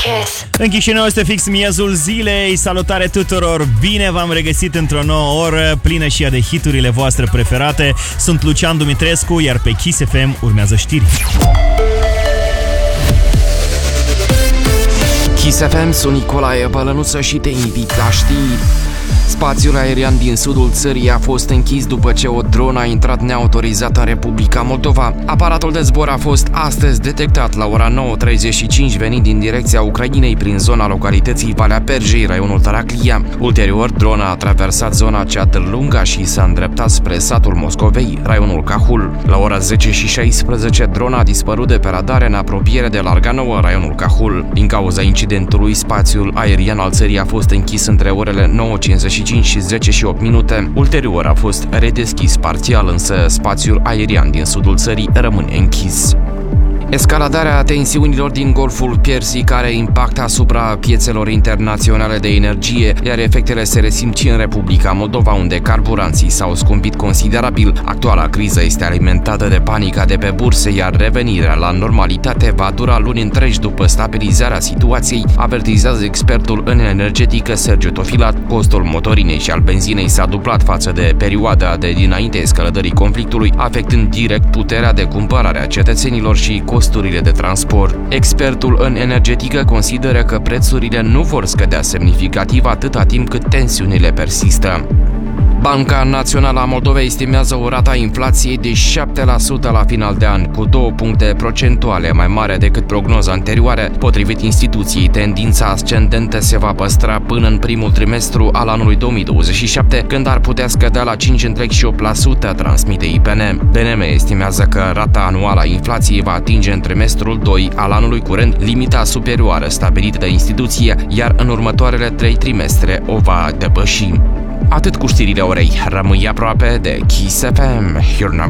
Kiss. În Chișinău este fix miezul zilei. Salutare tuturor! Bine v-am regăsit într-o nouă oră plină și ea de hiturile voastre preferate. Sunt Lucian Dumitrescu, iar pe Kiss FM urmează știri. Kiss FM, sunt Nicolae Bălănuță și te invit la știri. Spațiul aerian din sudul țării a fost închis după ce o dronă a intrat neautorizată în Republica Moldova. Aparatul de zbor a fost astăzi detectat la ora 9:35 venind din direcția Ucrainei prin zona localității Valea Perjei, raionul Taraclia. Ulterior, drona a traversat zona Ceatârlunga și s-a îndreptat spre satul Moscovei, raionul Cahul. La ora 10:16, drona a dispărut de pe radare în apropiere de Larga Nouă, raionul Cahul. Din cauza incidentului, spațiul aerian al țării a fost închis între orele 9:55 și 10:08. Ulterior a fost redeschis parțial, însă spațiul aerian din sudul țării rămâne închis. Escaladarea tensiunilor din Golful Persic are impact asupra piețelor internaționale de energie, iar efectele se resimt și în Republica Moldova, unde carburanții s-au scumpit considerabil. Actuala criză este alimentată de panica de pe burse, iar revenirea la normalitate va dura luni întregi după stabilizarea situației, avertizează expertul în energetică Sergiu Tofilat. Costul motorinei și al benzinei s-a dublat față de perioada de dinainte escaladării conflictului, afectând direct puterea de cumpărare a cetățenilor și costurile de transport. Expertul în energetică consideră că prețurile nu vor scădea semnificativ atâta timp cât tensiunile persistă. Banca Națională a Moldovei estimează o rată a inflației de 7% la final de an, cu 2 puncte procentuale mai mare decât prognoza anterioară. Potrivit instituției, tendința ascendentă se va păstra până în primul trimestru al anului 2027, când ar putea scădea la 5,8%, transmite IPN. BNM estimează că rata anuală a inflației va atinge în trimestrul 2 al anului curent limita superioară stabilită de instituție, iar în următoarele 3 trimestre o va depăși. Atât cu știrile orei, rămâi aproape de Kiss FM, your number